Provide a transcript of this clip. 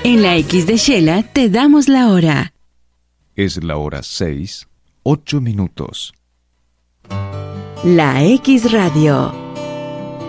En la X de Shela te damos la hora. Es la hora 6:08. La X Radio.